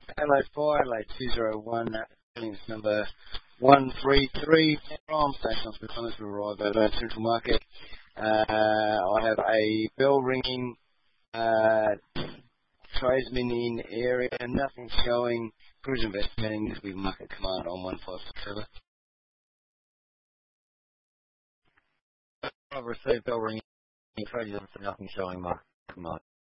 Adelaide 4, Adelaide 201, Billings number 133 from Station Hospital, Clements, will arrive at Central Market. I have a bell ringing, tradesman in area, nothing showing. Cruise investigating, this will be Market Command on 156. I've received bell ringing, nothing showing Market Command.